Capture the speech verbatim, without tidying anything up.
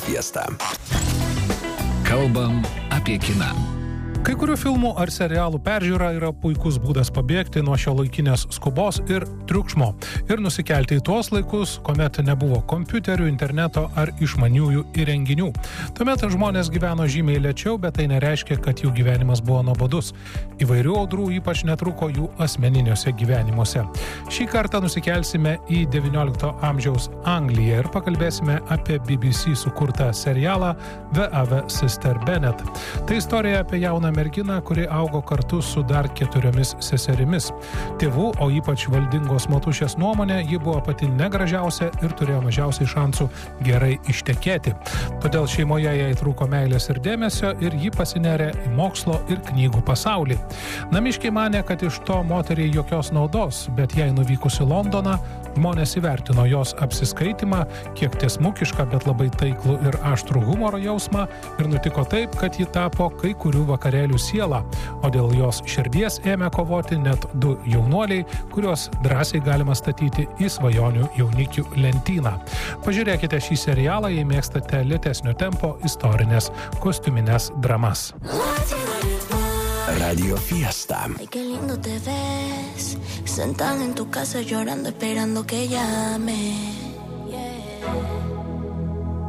Fiesta. Kalbam apie kiną. Kai kurių filmų ar serialų peržiūra yra puikus būdas pabėgti nuo šiuolaikinės skubos ir triukšmo ir nusikelti į tuos laikus, kuomet nebuvo kompiuterių, interneto ar išmaniųjų įrenginių. Tuomet žmonės gyveno žymiai lėčiau, bet tai nereiškia, kad jų gyvenimas buvo nuobodus. Įvairių audrų ypač netruko jų asmeniniuose gyvenimuose. Šį kartą nusikelsime į devyniolikto amžiaus Angliją ir pakalbėsime apie B B C sukurtą serialą The Other Sister Bennet. Tai istorija apie jauną merginą, kuri augo kartu su dar keturiomis seserimis. Tėvų, o ypač valdingos motušės nuomonė, ji buvo pati negražiausia ir turėjo mažiausiai šansų gerai ištekėti. Todėl šeimoje jai trūko meilės ir dėmesio ir ji pasinerė į mokslo ir knygų pasaulį. Namiškiai manė, kad iš to moteriai jokios naudos, bet jai nuvykus į Londoną, žmonės įvertino jos apsiskaitimą, kiek tiesmukišką, bet labai taiklų ir aštrų humoro jausmą ir nutiko taip, kad ji tapo kai kurių vakarėlių siela, o dėl jos širdies ėmė kovoti net du jaunuoliai, kuriuos drąsiai galima statyti į svajonių jaunikių lentyną. Pažiūrėkite šį serialą, jei mėgstate lėtesnio tempo istorinės kostiuminės dramas. Radio Fiesta. Ay, qué lindo te ves, sentada en tu casa llorando, esperando que llame. Yeah.